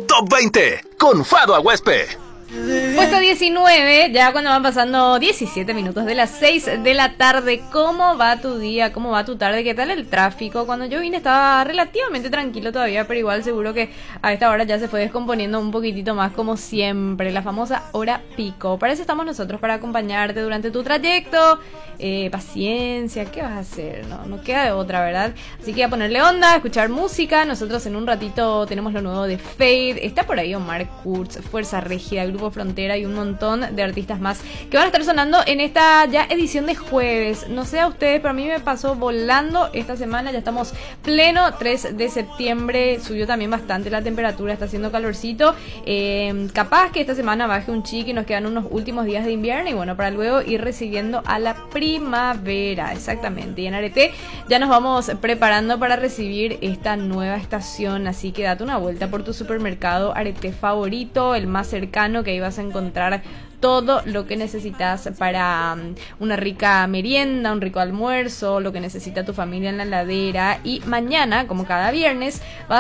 Top 20 con Fado Aguespe. Puesto 19, ya cuando van pasando 17 minutos de las 6 de la tarde. ¿Cómo va tu día? ¿Cómo va tu tarde? ¿Qué tal el tráfico? Cuando yo vine estaba relativamente tranquilo todavía, pero igual seguro que a esta hora ya se fue descomponiendo un poquitito más, como siempre, la famosa hora pico. Para eso estamos nosotros, para acompañarte durante tu trayecto. Paciencia, ¿qué vas a hacer? No queda de otra, ¿verdad? Así que a ponerle onda, a escuchar música. Nosotros en un ratito tenemos lo nuevo de Fade. Está por ahí Omar Kurz, Fuerza Régida, Grupo Frontera y un montón de artistas más que van a estar sonando en esta ya edición de jueves. No sé a ustedes, pero a mí me pasó volando esta semana. Ya estamos pleno 3 de septiembre. Subió también bastante la temperatura, está haciendo calorcito. Capaz que esta semana baje un chique y nos quedan unos últimos días de invierno. Y bueno, para luego ir recibiendo a la primavera. Exactamente. Y en Arete ya nos vamos preparando para recibir esta nueva estación. Así que date una vuelta por tu supermercado Arete favorito, el más cercano, que ahí vas a encontrar todo lo que necesitas para una rica merienda, un rico almuerzo, lo que necesita tu familia en la heladera. Y mañana, como cada viernes, vas